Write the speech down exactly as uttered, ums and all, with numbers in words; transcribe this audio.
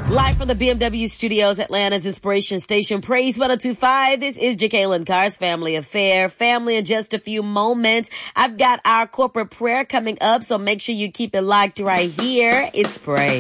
Live from the B M W Studios, Atlanta's Inspiration Station, Praise one oh two point five. This is Jacqueline Carr's Family Affair. Family, in just a few moments, I've got our corporate prayer coming up, so make sure you keep it locked right here. It's Praise.